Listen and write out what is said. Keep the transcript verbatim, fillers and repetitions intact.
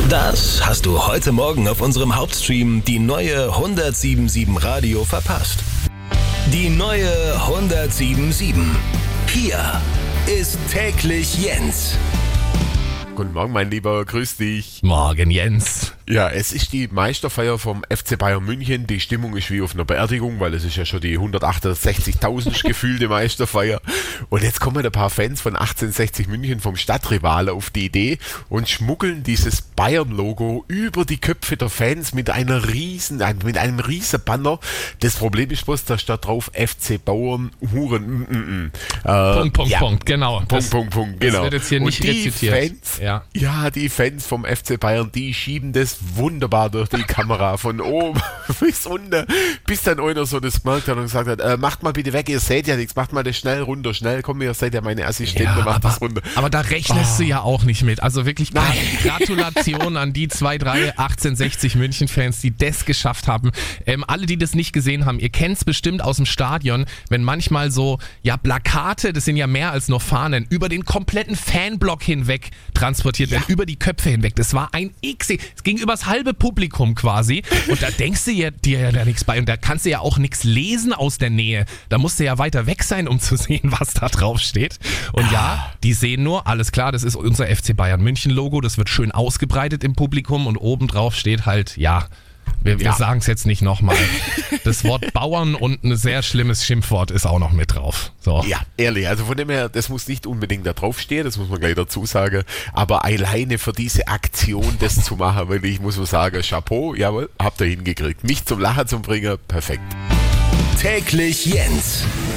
Das hast du heute Morgen auf unserem Hauptstream die neue hundertsieben Komma sieben Radio verpasst. Die neue hundertsieben Komma sieben. Hier ist täglich Jens. Guten Morgen, mein Lieber, grüß dich. Morgen, Jens. Ja, es ist die Meisterfeier vom F C Bayern München. Die Stimmung ist wie auf einer Beerdigung, weil es ist ja schon die hundertachtundsechzigtausend gefühlte Meisterfeier. Und jetzt kommen ein paar Fans von achtzehnhundertsechzig München vom Stadtrivale auf die Idee und schmuggeln dieses Bayern-Logo über die Köpfe der Fans mit einer riesen, mit einem riesen Banner. Das Problem ist bloß, da steht drauf F C Bauern Huren. Mm, mm, mm. Äh, Punkt, Punkt, ja. Punkt, genau. Punkt, das, Punkt, Punkt, genau. Das wird jetzt hier nicht und die rezitiert. Fans, ja. ja, die Fans vom F C Bayern, die schieben das wunderbar durch die Kamera von oben bis unten, bis dann einer so das gemerkt hat und gesagt hat, äh, macht mal bitte weg, ihr seht ja nichts, macht mal das schnell runter, schnell, komm, ihr seid ja meine Assistentin, ja, macht aber, das runter. Aber da rechnest oh. du ja auch nicht mit, also wirklich Nein. Gratulation an die zwei, drei achtzehnhundertsechzig München-Fans, die das geschafft haben. Ähm, alle, die das nicht gesehen haben, ihr kennt es bestimmt aus dem Stadion, wenn manchmal so, ja, Plakate, das sind ja mehr als nur Fahnen, über den kompletten Fanblock hinweg transportiert werden, ja. über die Köpfe hinweg. Das war ein X, es ging übers halbe Publikum quasi und da denkst du ja, dir ja da nichts bei und da kannst du ja auch nichts lesen aus der Nähe. Da musst du ja weiter weg sein, um zu sehen, was da drauf steht. Und ja, die sehen nur, alles klar, das ist unser F C Bayern München Logo, das wird schön ausgebreitet im Publikum und oben drauf steht halt, ja, wir, wir ja. sagen es jetzt nicht nochmal. Das Wort Bauern und ein sehr schlimmes Schimpfwort ist auch noch mit drauf. So. Ja, ehrlich, also von dem her, das muss nicht unbedingt da draufstehen, das muss man gleich dazu sagen, aber alleine für diese Aktion das zu machen, wirklich, muss man sagen, Chapeau, jawohl, habt ihr hingekriegt. Mich zum Lachen zu bringen, perfekt. Täglich Jens.